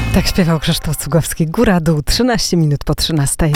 Tak śpiewał Krzysztof Cugowski. Góra-dół, 13 minut po 13.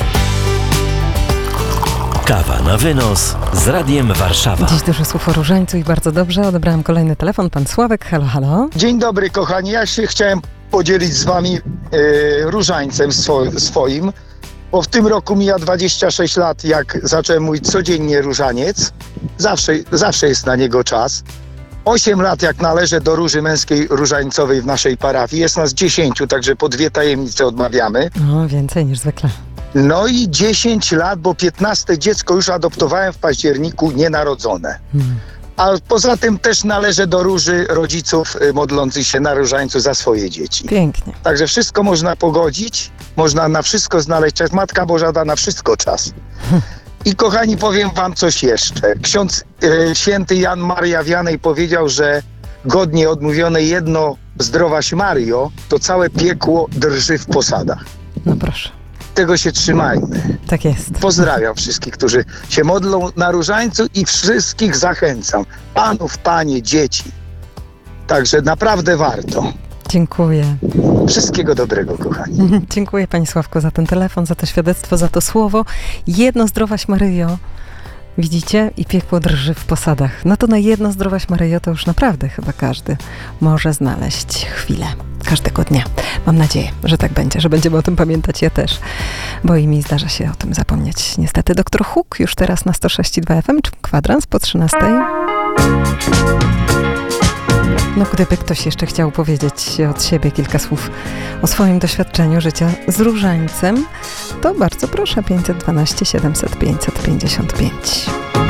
Kawa na wynos z Radiem Warszawa. Dziś dużo słów o różańcu i bardzo dobrze. Odebrałam kolejny telefon. Pan Sławek, halo, halo. Dzień dobry, kochani. Ja się chciałem podzielić z wami różańcem swoim, bo w tym roku mija 26 lat, jak zacząłem mówić codziennie różaniec. Zawsze jest na niego czas. 8 lat, jak należę do róży męskiej różańcowej w naszej parafii. Jest nas 10, także po 2 tajemnice odmawiamy. No, więcej niż zwykle. No i 10 lat, bo 15 dziecko już adoptowałem w październiku, nienarodzone. A poza tym też należę do róży rodziców modlących się na różańcu za swoje dzieci. Pięknie. Także wszystko można pogodzić, można na wszystko znaleźć czas. Matka Boża da na wszystko czas. I kochani, powiem wam coś jeszcze. Ksiądz święty Jan Maria Wianej powiedział, że godnie odmówione jedno zdrowaś Mario, to całe piekło drży w posadach. No proszę. Tego się trzymajmy. Tak jest. Pozdrawiam wszystkich, którzy się modlą na różańcu i wszystkich zachęcam. Panów, panie, dzieci. Także naprawdę warto. Dziękuję. Wszystkiego dobrego, kochani. Dziękuję Panie Sławku za ten telefon, za to świadectwo, za to słowo. Jedno zdrowaś Maryjo. Widzicie? I piekło drży w posadach. No to na jedno zdrowaś Maryjo to już naprawdę chyba każdy może znaleźć chwilę. Każdego dnia. Mam nadzieję, że tak będzie, że będziemy o tym pamiętać, ja też. Bo i mi zdarza się o tym zapomnieć. Niestety. Doktor Huk już teraz na 106,2 FM, czy kwadrans po 13. No gdyby ktoś jeszcze chciał powiedzieć od siebie kilka słów o swoim doświadczeniu życia z różańcem, to bardzo proszę, 512 700 555.